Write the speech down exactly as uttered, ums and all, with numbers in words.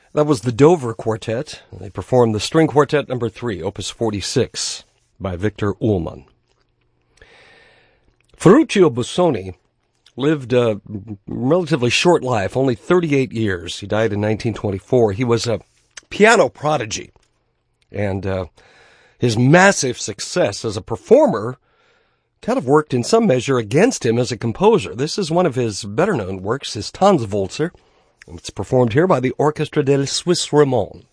That was the Dover Quartet. They performed the String Quartet number three, Opus forty-six, by Victor Ullmann. Ferruccio Busoni lived a relatively short life, only thirty-eight years. He died in nineteen twenty-four. He was a piano prodigy, and uh, his massive success as a performer kind of worked in some measure against him as a composer. This is one of his better-known works, his Tanzwalzer. It's performed here by the Orchestra del Suisse Romand.